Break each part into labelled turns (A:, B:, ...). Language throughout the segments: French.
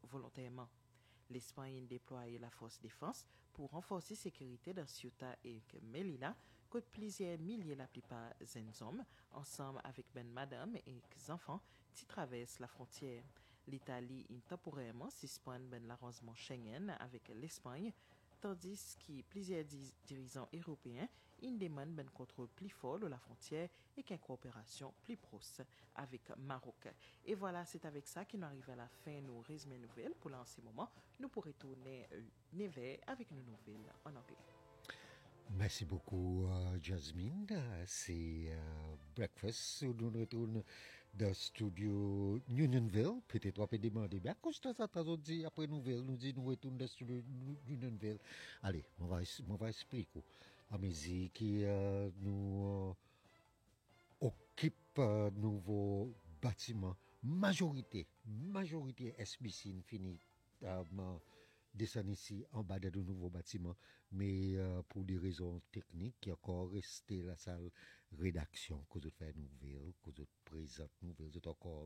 A: volontairement. L'Espagne déploie la force défense pour renforcer la sécurité dans Ceuta et Melilla, que plusieurs milliers, la plupart des hommes, ensemble avec madame et les enfants, qui traversent la frontière. L'Italie temporairement suspend l'arrangement Schengen avec l'Espagne, tandis que plusieurs dirigeants européens demandent un contrôle plus fort de la frontière et une coopération plus proche avec Maroc. Et voilà, c'est avec ça que nous arrivons à la fin de nos résumés nouvelles. Pour ce moment, nous pourrons tourner Neve avec nos nouvelles en anglais.
B: Merci beaucoup, Jasmine. C'est Breakfast. Nous retournons dans le studio Unionville. Peut-être on peut demander, mais à cause de ça, on dit après nouvelle, nous dit nous retournons dans le studio Unionville. Allez, on va expliquer. À mesure que nous occupons nouveau bâtiment, majorité SBC fini descendre ici en bas de nouveaux bâtiments, mais pour des raisons techniques, qui encore resté la salle rédaction, que vous faites nouvelle, que vous présente nouvelle, c'est encore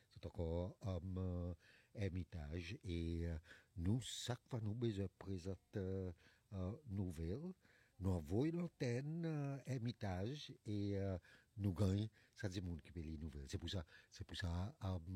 B: Hermitage, et nous, chaque fois nous besoin présente nouvelle, nous envoyons l'antenne Hermitage et nous gagnons, ça dit monde qui paye les nouvelles. C'est pour ça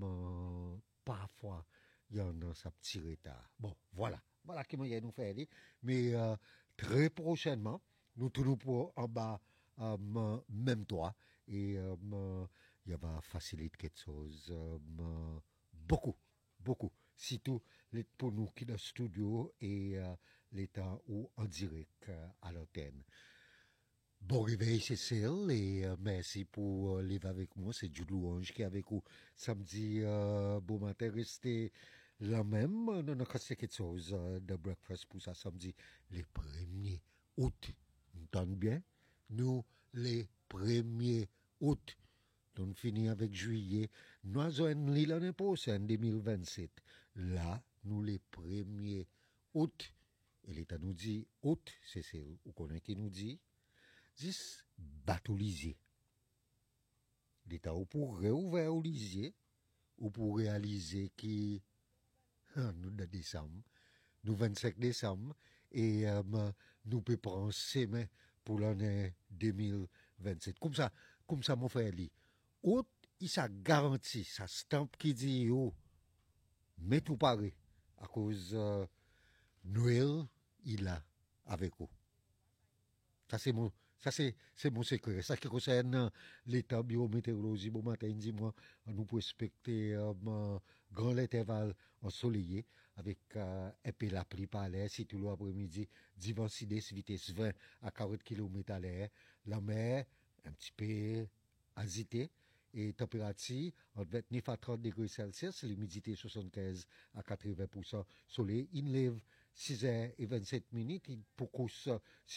B: parfois il y en a ça petit retard. Bon, voilà comment il nous fait. Mais très prochainement, nous tournons pour en bas même toit et il va faciliter quelque chose beaucoup. Surtout pour nous qui dans le studio et l'état ou en direct à l'antenne. Bon réveil, Cécile, et merci pour livre avec moi. C'est Jude Louange qui est avec vous samedi. Bon matin, restez là même. On a cassé quelque chose de breakfast pour ça samedi, les 1er août. Vous entendez bien? Nous, les 1er août. On finit avec juillet. Nous avons l'année prochaine, 2027. Là, nous, les 1er août. Et l'État nous dit août, Cécile. Vous connaissez qui nous dit? 10 bateaux lisiers. L'État pour réouvrir au lisier ou pour réaliser qui nous de décembre, nous 25 décembre et nous pouvons prendre semaine pour l'année 2027. Comme ça mon frère dit. Autre il ça garantit ça stamp qui dit yo mais tout pareil à cause Noël il a avec vous. Ça c'est mon secret. Ça qui concerne l'état biométéorologie, bon matin, dis-moi, nous pouvons respecter un grand intervalle ensoleillé avec un peu la pluie par l'air, si tout l'après-midi, divan 6 vitesse 20 à 40 km à l'heure. La mer, un petit peu agitée. Et température entre 29 à 30 degrés Celsius, l'humidité 75 à 80%. Soleil, il lève 6h27, il pousse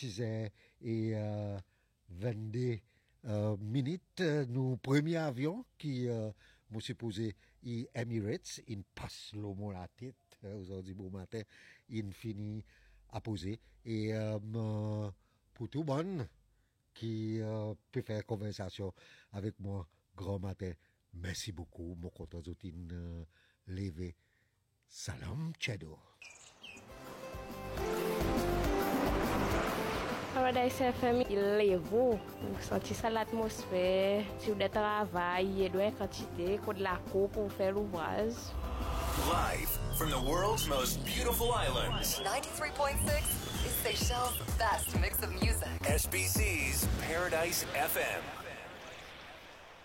B: 6h22. Nous, premier avion qui m'a supposé Emirates, il passe le mot la tête, aujourd'hui bon matin, il finit à poser. Et pour tout le monde qui peut faire conversation avec moi, grand matin, merci beaucoup, mon content d'être levé. Salam, Chedo.
C: Paradise FM, il est beau. Vous sentez ça l'atmosphère. Si vous êtes travail, il doit y quantité de la coupe pour faire l'ouvrage.
D: Live from the world's most beautiful islands.
E: 93.6 is Seychelles' best mix of music.
D: SBC's Paradise FM.